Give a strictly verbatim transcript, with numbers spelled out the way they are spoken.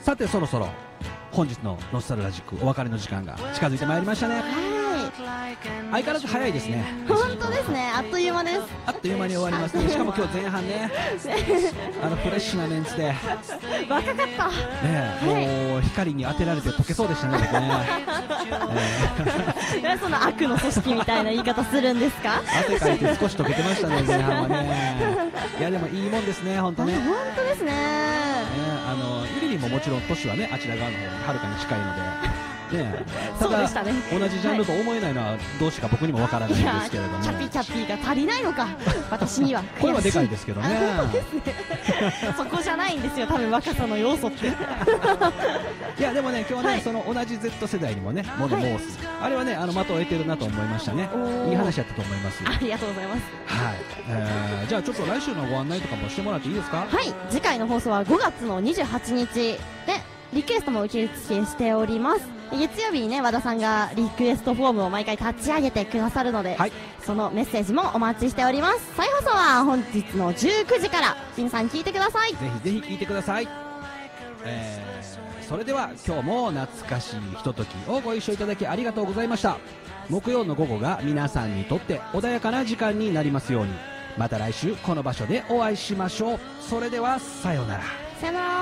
さてそろそろ本日のノスタルジックお別れの時間が近づいてまいりましたね。相変わらず早いですね。 本当ですね、あっという間です。 あっという間に終わりますね。しかも今日前半ねあのフレッシュなメンツで若かった、 ね、もう光に当てられて溶けそうでしたね、僕ね。 えー、その悪の組織みたいな言い方するんですか？ 汗かいて少し溶けてましたね、前半はね。いやでもいいもんですね、本当ね。 本当ですね。 ね、あのゆりりんももちろん年はねあちら側の方にはるかに近いので。ね、ただ、ね、同じジャンルと思えないのはどうしてか僕にもわからないんですけれども、 チャピチャピが足りないのか私にはこれはでかいですけどね。 そこじゃないんですよ、多分若さの要素っていやでもね、今日はね、はい、その同じ Z 世代にもね物申す、はい、あれはねあの的を得てるなと思いましたね。いい話やったと思います。 ありがとうございます。 はい、えー、じゃあちょっと来週のご案内とかもしてもらっていいですか？ はい、次回の放送はごがつのにじゅうはちにちでリクエストも受付しております。月曜日にね和田さんがリクエストフォームを毎回立ち上げてくださるので、はい、そのメッセージもお待ちしております。再放送は本日のじゅうくじから皆さん聞いてください。 ぜひぜひ聞いてください。えー、それでは今日も懐かしいひとときをご一緒いただきありがとうございました。木曜の午後が皆さんにとって穏やかな時間になりますように。また来週この場所でお会いしましょう。それではさようなら。 さよなら。